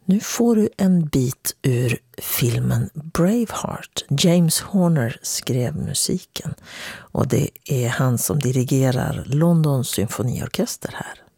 Nu får du en bit ur filmen Braveheart. James Horner skrev musiken och det är han som dirigerar Londons symfoniorkester här.